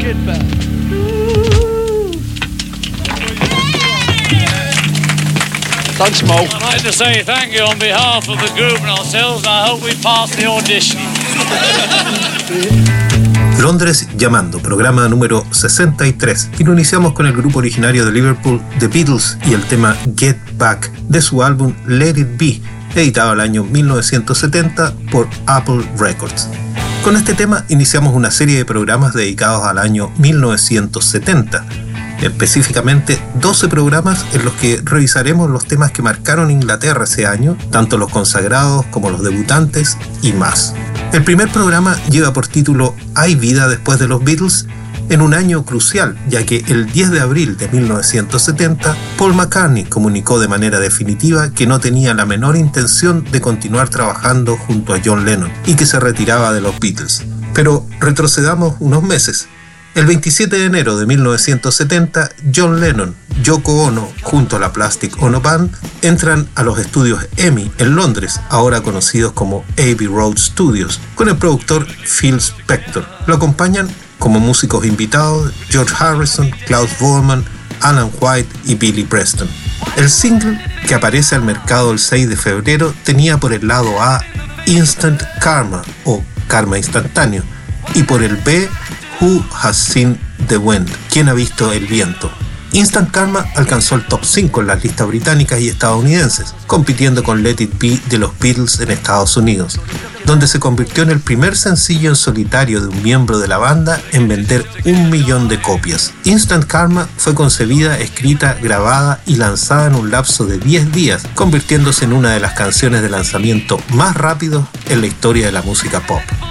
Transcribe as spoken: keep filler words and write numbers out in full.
Get Back. Thanks, Mo. I'd like to say thank you on behalf of the group and ourselves, and I hope we pass the audition. Londres Llamando, programa número sesenta y tres, y lo iniciamos con el grupo originario de Liverpool, The Beatles, y el tema Get Back de su álbum Let It Be, editado el año mil novecientos setenta por Apple Records. Con este tema iniciamos una serie de programas dedicados al año mil novecientos setenta, específicamente doce programas en los que revisaremos los temas que marcaron Inglaterra ese año, tanto los consagrados como los debutantes y más. El primer programa lleva por título ¿Hay vida después de los Beatles? En un año crucial, ya que el diez de abril de mil novecientos setenta, Paul McCartney comunicó de manera definitiva que no tenía la menor intención de continuar trabajando junto a John Lennon y que se retiraba de los Beatles. Pero retrocedamos unos meses. El veintisiete de enero de mil novecientos setenta, John Lennon, Yoko Ono, junto a la Plastic Ono Band, entran a los estudios EMI en Londres, ahora conocidos como Abbey Road Studios, con el productor Phil Spector. Lo acompañan como músicos invitados George Harrison, Klaus Voormann, Alan White y Billy Preston. El single, que aparece al mercado el seis de febrero, tenía por el lado A Instant Karma o Karma Instantáneo y por el B Who Has Seen the Wind? ¿Quién ha visto el viento? Instant Karma alcanzó el top cinco en las listas británicas y estadounidenses, compitiendo con Let It Be de los Beatles en Estados Unidos, donde se convirtió en el primer sencillo en solitario de un miembro de la banda en vender un millón de copias. Instant Karma fue concebida, escrita, grabada y lanzada en un lapso de diez días, convirtiéndose en una de las canciones de lanzamiento más rápidos en la historia de la música pop.